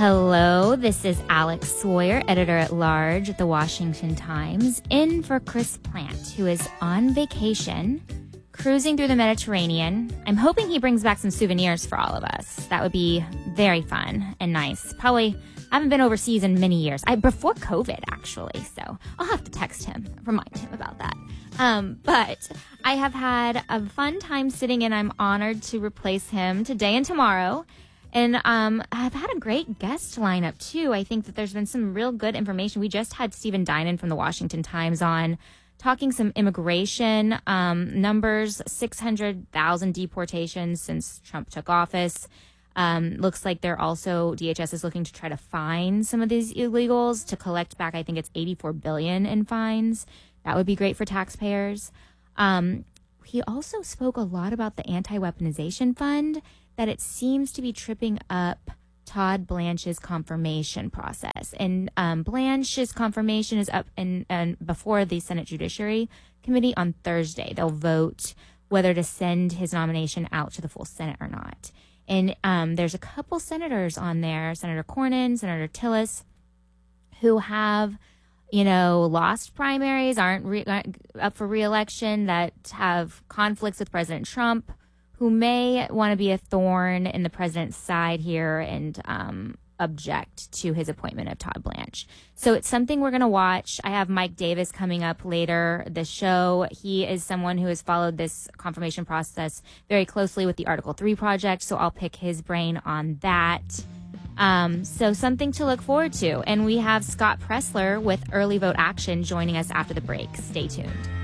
Hello, this is Alex Sawyer, editor-at-large at The Washington Times, in for Chris Plante, who is on vacation, cruising through the Mediterranean. I'm hoping he brings back some souvenirs for all of us. That would be very fun and nice. Probably haven't been overseas in many years. Before COVID, actually, so I'll have to text him, remind him about that. But I have had a fun time sitting in. I'm honored to replace him today and tomorrow. And I've had a great guest lineup, too. I think that there's been some real good information. We just had Stephen Dinan from the Washington Times on talking some immigration numbers, 600,000 deportations since Trump took office. Looks like they're also, DHS is looking to try to fine some of these illegals to collect back, I think it's $84 billion in fines. That would be great for taxpayers. He also spoke a lot about the anti-weaponization fund, that it seems to be tripping up Todd Blanche's confirmation process. And Blanche's confirmation is up before the Senate Judiciary Committee on Thursday. They'll vote whether to send his nomination out to the full Senate or not. And there's a couple senators on there, Senator Cornyn, Senator Tillis, who have, lost primaries, aren't up for re-election, that have conflicts with President Trump, who may want to be a thorn in the president's side here and object to his appointment of Todd Blanche. So it's something we're going to watch. I have Mike Davis coming up later the show. He is someone who has followed this confirmation process very closely with the Article 3 project, so I'll pick his brain on that. So something to look forward to. And we have Scott Presler with Early Vote Action joining us after the break. Stay tuned.